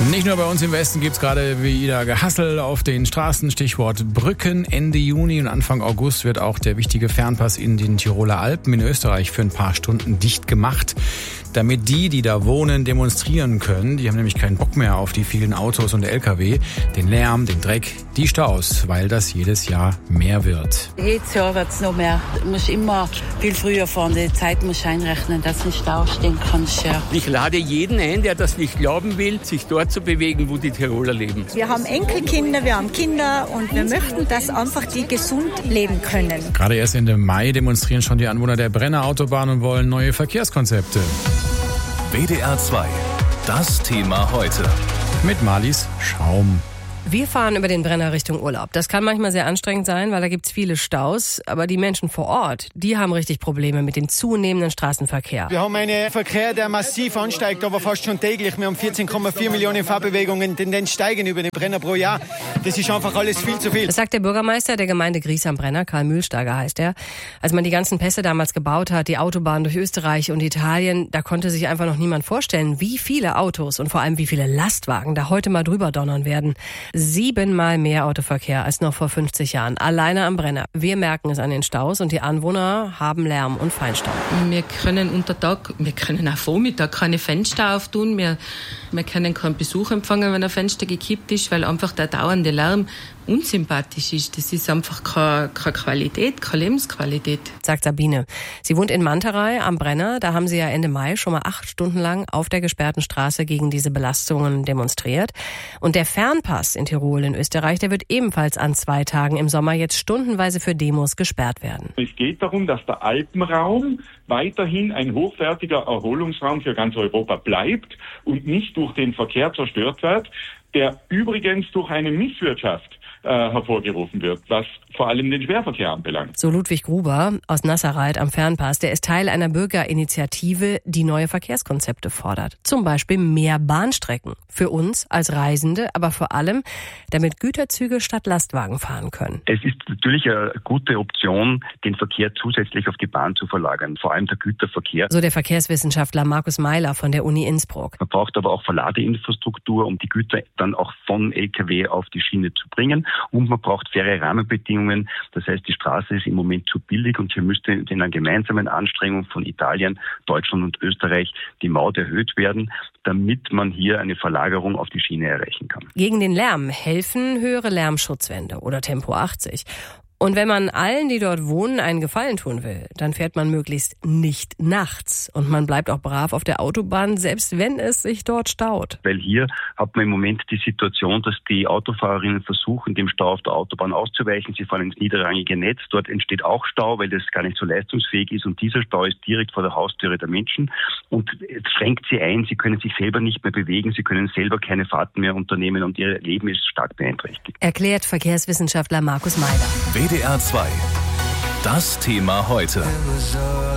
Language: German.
Nicht nur bei uns im Westen gibt es gerade wieder Gehassel auf den Straßen, Stichwort Brücken. Ende Juni und Anfang August wird auch der wichtige Fernpass in den Tiroler Alpen in Österreich für ein paar Stunden dicht gemacht, damit die da wohnen, demonstrieren können. Die haben nämlich keinen Bock mehr auf die vielen Autos und LKW, den Lärm, den Dreck, die Staus, weil das jedes Jahr mehr wird. Jedes Jahr wird es noch mehr. Du musst immer viel früher fahren, die Zeit musst du einrechnen, dass du nicht Stau stehen kannst. Ja. Ich lade jeden ein, der das nicht glauben will, sich dort zu bewegen, wo die Tiroler leben. Wir haben Enkelkinder, wir haben Kinder und wir möchten, dass einfach die gesund leben können. Gerade erst Ende Mai demonstrieren schon die Anwohner der Brenner Autobahn und wollen neue Verkehrskonzepte. WDR 2, das Thema heute. Mit Marlies Schaum. Wir fahren über den Brenner Richtung Urlaub. Das kann manchmal sehr anstrengend sein, weil da gibt's viele Staus. Aber die Menschen vor Ort, die haben richtig Probleme mit dem zunehmenden Straßenverkehr. Wir haben einen Verkehr, der massiv ansteigt, aber fast schon täglich. Wir haben 14,4 Millionen Fahrbewegungen, Tendenz steigen über den Brenner pro Jahr. Das ist einfach alles viel zu viel. Das sagt der Bürgermeister der Gemeinde Gries am Brenner, Karl Mühlsteiger heißt er. Als man die ganzen Pässe damals gebaut hat, die Autobahn durch Österreich und Italien, da konnte sich einfach noch niemand vorstellen, wie viele Autos und vor allem wie viele Lastwagen da heute mal drüber donnern werden. 7-mal mehr Autoverkehr als noch vor 50 Jahren. Alleine am Brenner. Wir merken es an den Staus und die Anwohner haben Lärm und Feinstaub. Wir können unter Tag, wir können auch Vormittag keine Fenster auftun. Wir können keinen Besuch empfangen, wenn ein Fenster gekippt ist, weil einfach der dauernde Lärm unsympathisch ist. Das ist einfach keine Qualität, keine Lebensqualität. Sagt Sabine. Sie wohnt in Manterei am Brenner. Da haben sie ja Ende Mai schon mal 8 Stunden lang auf der gesperrten Straße gegen diese Belastungen demonstriert. Und der Fernpass in Tirol in Österreich, der wird ebenfalls an 2 Tagen im Sommer jetzt stundenweise für Demos gesperrt werden. Es geht darum, dass der Alpenraum weiterhin ein hochwertiger Erholungsraum für ganz Europa bleibt und nicht durch den Verkehr zerstört wird, der übrigens durch eine Misswirtschaft hervorgerufen wird, was vor allem den Schwerverkehr anbelangt. So Ludwig Gruber aus Nasserreit am Fernpass, der ist Teil einer Bürgerinitiative, die neue Verkehrskonzepte fordert. Zum Beispiel mehr Bahnstrecken. Für uns als Reisende, aber vor allem, damit Güterzüge statt Lastwagen fahren können. Es ist natürlich eine gute Option, den Verkehr zusätzlich auf die Bahn zu verlagern, vor allem der Güterverkehr. So der Verkehrswissenschaftler Markus Meiler von der Uni Innsbruck. Man braucht aber auch Verladeinfrastruktur, um die Güter dann auch von LKW auf die Schiene zu bringen. Und man braucht faire Rahmenbedingungen. Das heißt, die Straße ist im Moment zu billig und hier müsste in einer gemeinsamen Anstrengung von Italien, Deutschland und Österreich die Maut erhöht werden, damit man hier eine Verlagerung auf die Schiene erreichen kann. Gegen den Lärm helfen höhere Lärmschutzwände oder Tempo 80. Und wenn man allen, die dort wohnen, einen Gefallen tun will, dann fährt man möglichst nicht nachts. Und man bleibt auch brav auf der Autobahn, selbst wenn es sich dort staut. Weil hier hat man im Moment die Situation, dass die Autofahrerinnen versuchen, dem Stau auf der Autobahn auszuweichen. Sie fahren ins niederrangige Netz. Dort entsteht auch Stau, weil das gar nicht so leistungsfähig ist. Und dieser Stau ist direkt vor der Haustüre der Menschen. Und es schränkt sie ein. Sie können sich selber nicht mehr bewegen. Sie können selber keine Fahrten mehr unternehmen. Und ihr Leben ist stark beeinträchtigt. Erklärt Verkehrswissenschaftler Markus Meiler. WDR 2, das Thema heute.